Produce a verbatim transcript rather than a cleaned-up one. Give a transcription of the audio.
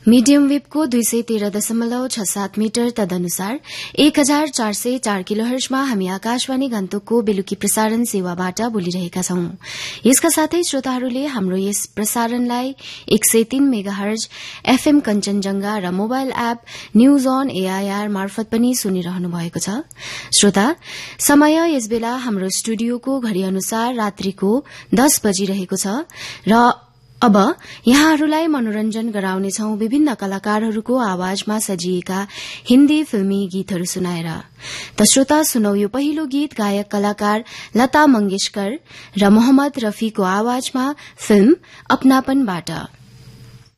Medium Webco दुई सय तेह्र दशमलव छ सात मिटर तदनुसार एक हजार चार सय चार किलोहर्जमा हामी आकाशवाणी गान्तोकको बेलुकी प्रसारण सेवाबाट बोलिरहेका छौं। यसका साथै श्रोताहरूले हाम्रो यस प्रसारणलाई एक सय तीन मेगाहर्ज एफएम कञ्चनजंघा र mobile app news on AIR मार्फत पनि सुनिरहनु भएको छ। श्रोता, समय यसबेला हाम्रो स्टुडियोको घड़ी अनुसार रात्रिको दस बजिरहेको छ र अब यहाँहरूलाई मनोरञ्जन गराउनेछौ विभिन्न कलाकारहरूको आवाजमा सजिएका हिन्दी फिल्मी गीतहरू सुनाएर। त श्रोता, सुनौ यो पहिलो गीत गायक कलाकार लता मंगेशकर र मोहम्मद रफीको आवाजमा फिल्म अपनापनबाट।